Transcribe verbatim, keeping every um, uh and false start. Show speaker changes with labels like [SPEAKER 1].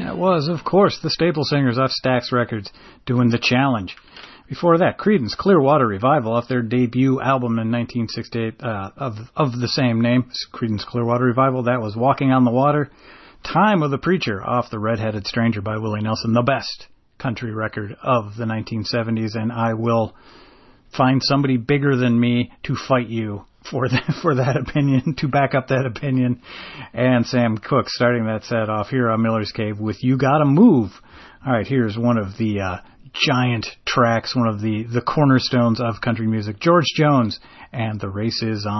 [SPEAKER 1] That was, of course, the Staple Singers off Stax Records doing The Challenge. Before that, Creedence Clearwater Revival off their debut album in nineteen sixty-eight uh, of of the same name, Creedence Clearwater Revival. That was Walking on the Water. Time of the Preacher off the Red-Headed Stranger by Willie Nelson, the best country record of the nineteen seventies, and I will find somebody bigger than me to fight you for that, for that opinion, to back up that opinion. And Sam Cooke starting that set off here on Miller's Cave with You Gotta Move. All right, here's one of the uh, giant tracks, one of the, the cornerstones of country music, George Jones and The Race Is On.